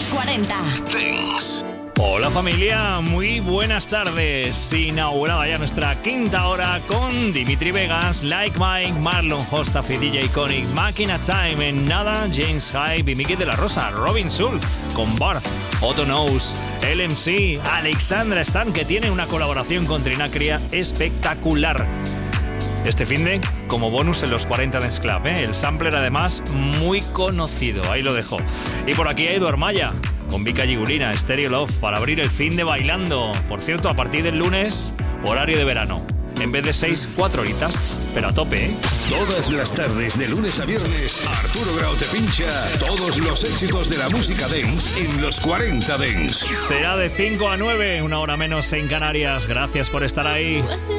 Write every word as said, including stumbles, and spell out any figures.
los cuarenta. Dance. Hola familia, muy buenas tardes. Inaugurada ya nuestra quinta hora con Dimitri Vegas, Like Mike, Marlon Hostaff y D J Conic, Máquina Time, en nada, James Hype y Miki de la Rosa, Robin Schulz con Barth, Otto Knows, L M C, Alexandra Stan, que tiene una colaboración con Trinacria espectacular. Este finde como bonus en los cuarenta Dance Club, ¿eh? El sampler además muy conocido, ahí lo dejo. Y por aquí hay Eduard Maya con Vika Gigulina, Stereo Love, para abrir el finde bailando. Por cierto, a partir del lunes, horario de verano. En vez de seis, cuatro horitas, pero a tope, ¿eh? Todas las tardes, de lunes a viernes, Arturo Grau te pincha todos los éxitos de la música dance en los cuarenta Dance. Será de cinco a nueve, una hora menos en Canarias. Gracias por estar ahí.